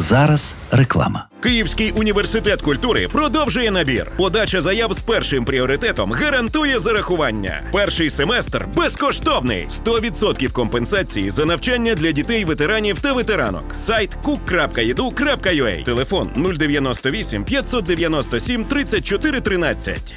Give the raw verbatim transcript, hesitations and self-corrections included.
зараз реклама. Київський університет культури продовжує набір. Подача заяв з першим пріоритетом гарантує зарахування. Перший семестр безкоштовний. сто відсотків компенсації за навчання для дітей, ветеранів та ветеранок. Сайт кук крапка і ді ю крапка ю а. Телефон нуль дев'яносто вісім п'ятсот дев'яносто сім тридцять чотири тринадцять.